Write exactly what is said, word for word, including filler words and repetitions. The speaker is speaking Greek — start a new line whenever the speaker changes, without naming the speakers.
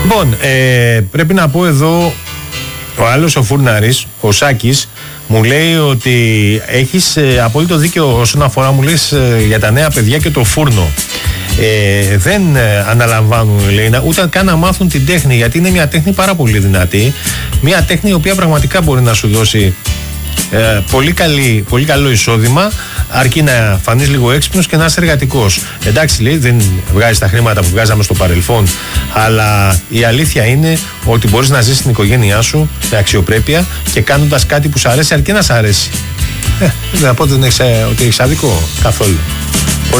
Λοιπόν, ε, πρέπει να πω εδώ, ο άλλος ο Φούρναρης, ο Σάκης, μου λέει ότι έχεις ε, απόλυτο δίκαιο όσον αφορά, μου λες, ε, για τα νέα παιδιά και το φούρνο. Ε, δεν ε, αναλαμβάνουν, λέει, ούτε καν να μάθουν την τέχνη, γιατί είναι μια τέχνη πάρα πολύ δυνατή, μια τέχνη η οποία πραγματικά μπορεί να σου δώσει ε, πολύ, καλή, πολύ καλό εισόδημα, αρκεί να φανείς λίγο έξυπνος και να είσαι εργατικός. Εντάξει, λέει, δεν βγάζεις τα χρήματα που βγάζαμε στο παρελθόν, αλλά η αλήθεια είναι ότι μπορείς να ζήσεις την οικογένειά σου με αξιοπρέπεια και κάνοντας κάτι που σου αρέσει, αρκεί να σου αρέσει. Ε, δεν θα πω ότι έχεις άδικο καθόλου.